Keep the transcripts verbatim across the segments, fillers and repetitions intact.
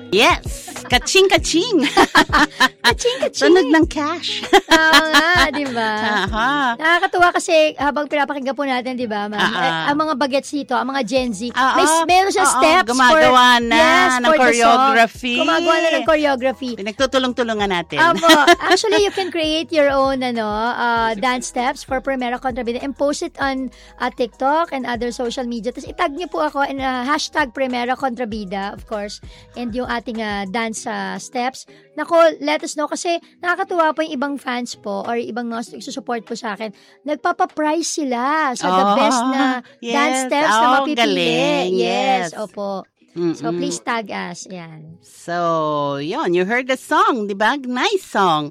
Yes! Kaching-kaching! Kaching-kaching! Tunog ng cash. Oo nga, di ba? Aha. Nakakatuwa kasi habang pinapakinggan po natin, di ba, ma'am? Uh-uh. Eh, ang mga bagets dito, ang mga Gen Z, Uh-uh. may meron siya Uh-uh. steps Gumagawa for, na yes, ng for the choreography. song. Gumagawa na ng choreography. Pinagtutulong-tulungan natin. Apo, actually, you can create your own ano uh, dance steps for Primera Contrabida and post it on uh, TikTok and other social media. Tapos itag niyo po ako in uh, hashtag Primera Contrabida, of course, and yung ating uh, dance uh, steps. Nako, let us know kasi nakakatuwa po yung ibang fans po or ibang mga susupport po sa akin. Nagpapa-prize sila sa the Oh, best na yes. dance steps Oh, na mapipili. galing. Yes, Yes. opo. Mm-mm. So, please tag us. Yan. So, yon, you heard the song, di ba? Nice song.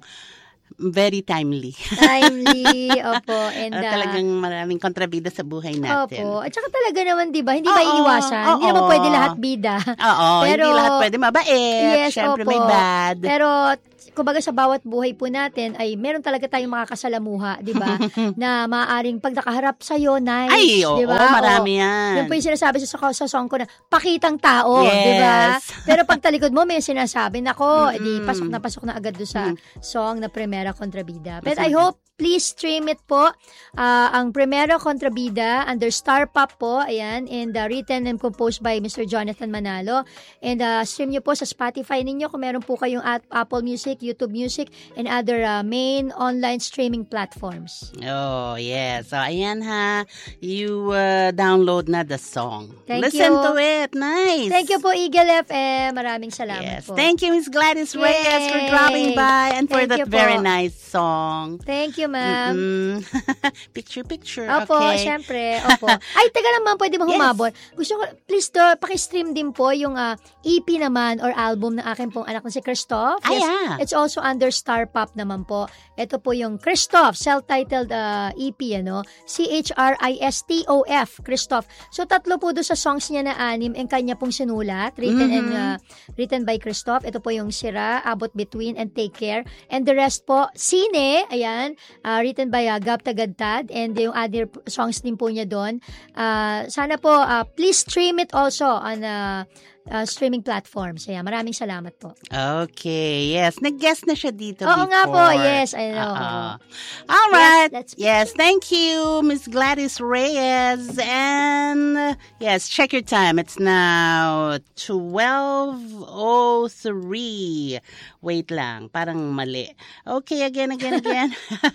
Very timely. Timely, opo. And, Uh, uh, talagang maraming kontrabida sa buhay natin. Opo. At saka talaga naman, di ba? Hindi Oo, maiiwasan. Hindi oo. naman pwede lahat bida. Oo, Pero, hindi lahat pwede mabait. Yes, Siyempre opo. may bad. Pero, kumbaga sa bawat buhay po natin ay meron talaga tayong makakasalamuha, di ba? Na maaaring pag nakaharap sa'yo, nice. Ay, oo, di ba? marami O, yan. Yun po yung sinasabi sa, sa song ko na, pakitang tao, Yes. di ba? Pero pag talikod mo, may sinasabi, nako, Mm-mm. edi pasok na pasok na agad do sa Mm. song na Primera Contrabida. But I hope, please stream it po. Uh, ang Primera Contrabida under Star Pop po. Ayan. And uh, written and composed by Mister Jonathan Manalo. And uh, stream nyo po sa Spotify ninyo kung meron po kayong at Apple Music, YouTube Music, and other uh, main online streaming platforms. Oh, yeah. So, ayan ha. You uh, download na the song. Thank Listen you. to it. Nice. Thank you po, Eagle F M. Maraming salamat Yes. po. Thank you, Miss Gladys Reyes, for Yay. dropping by and for Thank that you po. very nice song. Thank you, ma'am. Mm-mm. picture, picture. Opo, Okay. syempre. Opo. Ay, teka lang ma'am, pwede ba Yes. humabol? Gusto ko, please do, pakistream din po yung uh, E P naman or album ng aking pong anak na si Christoph. Ah, Yes, yeah. It's also under Star Pop naman po. Ito po yung Christoph, self-titled uh, E P, ano? C H R I S T O F, Christoph. So, tatlo po doon sa songs niya na anim ang kanya pong sinulat, written Mhm. and uh, written by Christoph. Ito po yung Sira, Abot Between, and Take Care. And the rest po, Sine, ayan, uh, written by uh, Gab Tagadtad, and yung other songs din po niya doon. Uh, sana po, uh, please stream it also on uh, uh, streaming platforms. Ayan, maraming salamat po. Okay, yes. Nag-guest na siya dito Oo before. nga po, yes, I know. Uh-uh. All right. Yes, let's- Yes, thank you, Miss Gladys Reyes. And uh, yes, check your time. It's now twelve oh three. Wait lang, parang mali. Okay, again, again, again.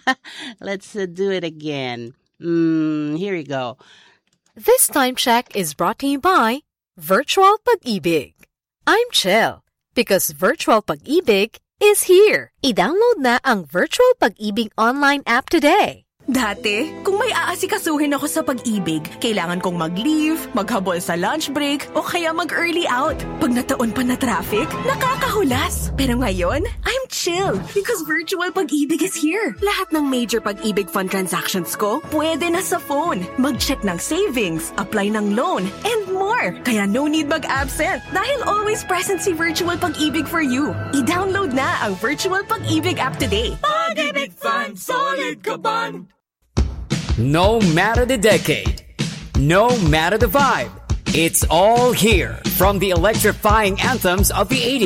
Let's uh, do it again. Mm, here we go. This time check is brought to you by Virtual Pag-ibig. I'm chill because Virtual Pag-ibig is here. I-download na ang Virtual Pag-ibig online app today. Dati, kung may aasikasuhin ako sa pag-ibig, kailangan kong mag-leave, maghabol sa lunch break, o kaya mag-early out. Pag nataon pa na traffic, nakakahulas. Pero ngayon, I'm chill because Virtual Pag-ibig is here. Lahat ng major Pag-ibig fund transactions ko, pwede na sa phone. Mag-check ng savings, apply ng loan, and more. Kaya no need mag-absent dahil always present si Virtual Pag-ibig for you. I-download na ang Virtual Pag-ibig app today. Pag-ibig Fund, solid ka ban! No matter the decade, no matter the vibe, it's all here from the electrifying anthems of the eighties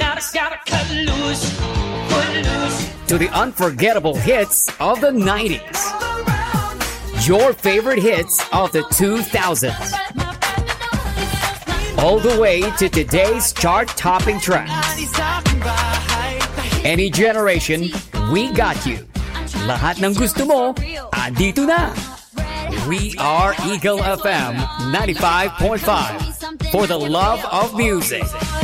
to the unforgettable hits of the nineties. Your favorite hits of the two thousands. All the way to today's chart-topping tracks. Any generation, we got you. Lahat ng gusto mo, andito na. We are Eagle F M ninety-five point five for the love of music.